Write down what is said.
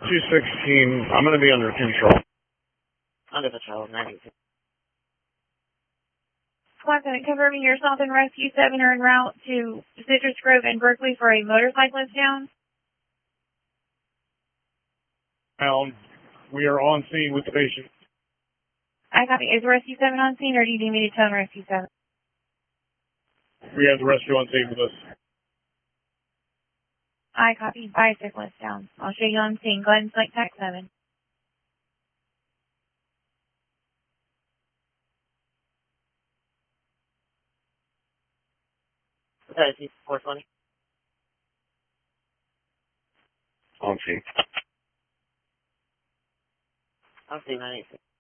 216, I'm going to be under control. Under patrol, 92. Squad 7, confirming yourself and Rescue 7 are en route to Citrus Grove and Berkeley for a motorcyclist down. We are on scene with the patient. I copy. Is Rescue 7 on scene, or do you need me to tone Rescue 7? We have the rescue on scene with us. I copy. Bicyclist down. I'll show you on scene. Go ahead and select TAC 7. Okay, 420. On scene. On scene, 96.